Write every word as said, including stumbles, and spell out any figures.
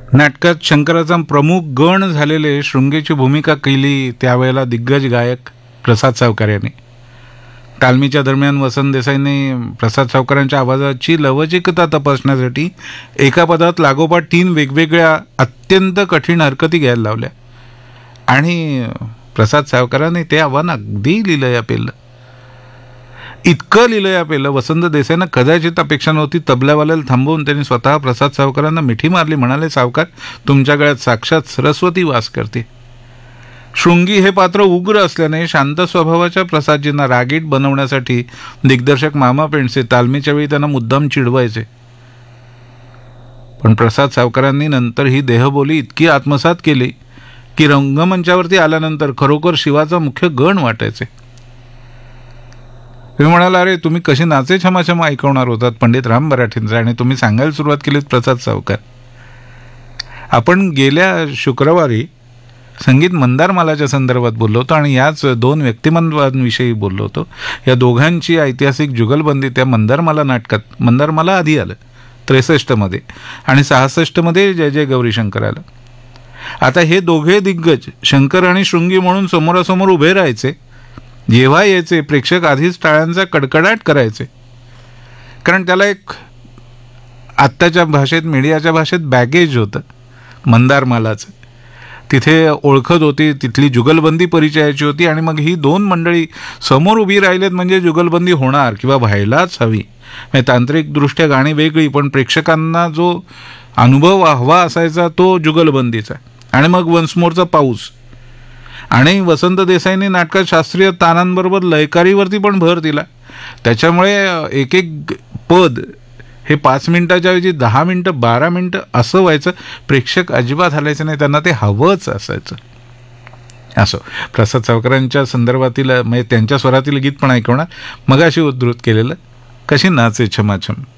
नाटकात शंकराचा प्रमुख गण झालेले शृंगेची भूमिका केली त्यावेळेला दिग्गज गायक प्रसाद सावकार यांनी. तालमीच्या दरम्यान वसंत देसाईंनी प्रसाद सावकारांच्या आवाजाची लवचिकता तपासण्यासाठी एका पदात लागोपाठ तीन वेगवेगळ्या अत्यंत कठीण हरकती घ्यायला लावल्या आणि प्रसाद सावकारांनी ते आव्हान अगदी लिलया पेललं. इतकं लिलया पेलं वसंत देसाईंना कदाचित अपेक्षा नव्हती. तबल्यावाल्याला थांबवून त्यांनी स्वतः प्रसाद सावकारांना मिठी मारली. म्हणाले, सावकार, तुमच्या गळ्यात साक्षात सरस्वती वास करते. शृंगी हे पात्र उग्र असल्याने शांत स्वभावाच्या प्रसादजींना रागीट बनवण्यासाठी दिग्दर्शक मामा पेंडसे तालमीच्या वेळी त्यांना मुद्दाम चिडवायचे. पण प्रसाद सावकारांनी नंतर ही देहबोली इतकी आत्मसात केली की रंगमंचावरती आल्यानंतर खरोखर शिवाचा मुख्य गण वाटायचे. मी म्हणाला, अरे तुम्ही कशी नाचे छमाछम ऐकवणार होतात पंडित राम बराठेंचे आणि तुम्ही सांगायला सुरुवात केलीत प्रसाद सावकार. आपण गेल्या शुक्रवारी संगीत मंदारमालाच्या संदर्भात बोललो होतो आणि याच दोन व्यक्तिमत्वांविषयी बोललो होतो. या दोघांची ऐतिहासिक जुगलबंदी त्या मंदारमाला नाटकात, मंदारमाला आधी आलं त्रेसष्टमध्ये आणि सहासष्टमध्ये जय जय गौरी शंकर आलं. आता हे दोघे दिग्गज शंकर आणि शृंगी म्हणून समोरासमोर उभे राहायचे. जेव्हा यायचे प्रेक्षक आधीच टाळ्यांचा कडकडाट करायचे, कारण त्याला एक आत्ताच्या भाषेत, मीडियाच्या भाषेत बॅगेज होतं मंदारमालाचं. तिथे ओळखत होती, तिथली जुगलबंदी परिचयाची होती आणि मग ही दोन मंडळी समोर उभी राहिलेत म्हणजे जुगलबंदी होणार किंवा व्हायलाच हवी. म्हणजे तांत्रिकदृष्ट्या गाणी वेगळी, पण प्रेक्षकांना जो अनुभव हवा असायचा तो जुगलबंदीचा. आणि मग वन्समोरचा पाऊस. आणि वसंत देसाईंनी नाटकात शास्त्रीय तानांबरोबर लयकारीवरती पण भर दिला. त्याच्यामुळे एक एक पद हे पाच मिनिटाच्या ऐवजी दहा मिनटं बारा मिनटं असं व्हायचं. प्रेक्षक अजिबात हलायचं नाही, त्यांना ते हवंच असायचं. असो, प्रसाद सावकारांच्या संदर्भातील म्हणजे त्यांच्या स्वरातील गीत पण ऐकवणार. मगाशी उद्धृत केलेलं कशी नाचे छमाछम.